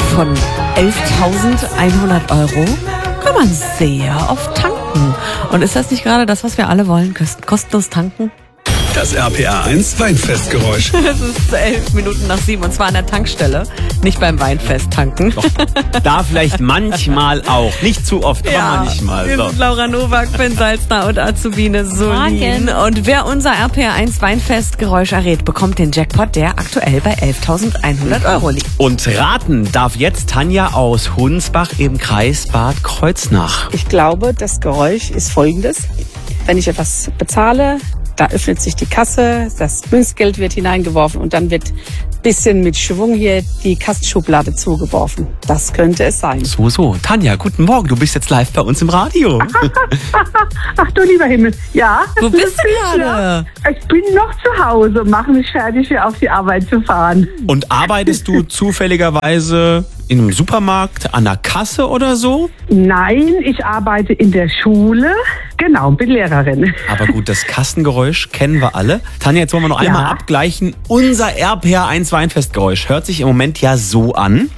von 11.100 Euro kann man sehr oft tanken. Und ist das nicht gerade das, was wir alle wollen? Kostenlos tanken? Das RPA 1 Weinfestgeräusch. Es ist 11 Minuten nach 7 und zwar an der Tankstelle, nicht beim Weinfest tanken. Doch, da vielleicht manchmal auch. Nicht zu oft, aber manchmal. Wir sind Laura Nowak, Ben Salzner und Azubine Solin. Und wer unser RPA 1 Weinfestgeräusch errät, bekommt den Jackpot, der aktuell bei 11.100 Euro liegt. Und raten darf jetzt Tanja aus Hunsbach im Kreis Bad Kreuznach. Ich glaube, das Geräusch ist folgendes. Wenn ich etwas bezahle, da öffnet sich die Kasse, das Münzgeld wird hineingeworfen und dann wird ein bisschen mit Schwung hier die Kassenschublade zugeworfen. Das könnte es sein. So. Tanja, guten Morgen. Du bist jetzt live bei uns im Radio. Ach du lieber Himmel. Ja. Wo bist du gerade? Ich bin noch zu Hause, mache mich fertig, hier auf die Arbeit zu fahren. Und arbeitest du zufälligerweise in einem Supermarkt an der Kasse oder so? Nein, ich arbeite in der Schule. Genau, bin Lehrerin. Aber gut, das Kassengeräusch kennen wir alle. Tanja, jetzt wollen wir noch einmal abgleichen. Unser RPA 1 Weinfestgeräusch hört sich im Moment ja so an.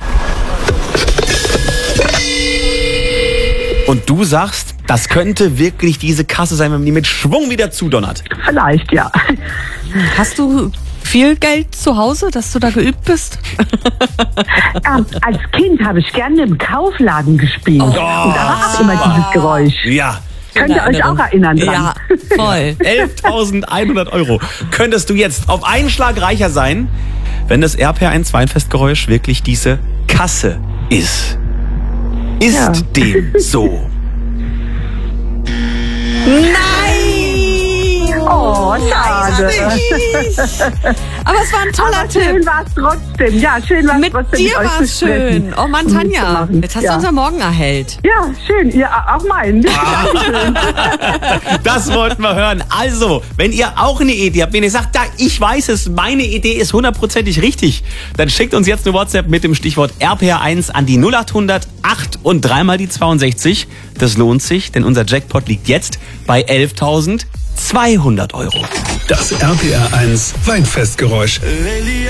Und du sagst, das könnte wirklich diese Kasse sein, wenn man die mit Schwung wieder zudonnert. Vielleicht, ja. Hast du viel Geld zu Hause, dass du da geübt bist? Als Kind habe ich gerne im Kaufladen gespielt. Und da war immer dieses Geräusch. Ja. Könnt ihr euch auch erinnern dran? Ja, voll. 11.100 Euro. Könntest du jetzt auf einen Schlag reicher sein, wenn das RPA 1 Weinfestgeräusch wirklich diese Kasse ist. Ist dem so? Oh, schade. Aber es war ein toller Aber Tipp. schön war es trotzdem. Ja, schön war es Mit trotzdem. dir war es schön. Oh Mann, Tanja, jetzt hast du unser Morgen erhellt. Ja, schön. Ja, auch meinen. Dankeschön. Das wollten wir hören. Also, wenn ihr auch eine Idee habt, wenn ihr sagt, ich weiß es, meine Idee ist 100%ig richtig, dann schickt uns jetzt eine WhatsApp mit dem Stichwort RPA1 an die 0800 8 und dreimal die 62. Das lohnt sich, denn unser Jackpot liegt jetzt bei 11.200 Euro. Das RPA 1 Weinfestgeräusch.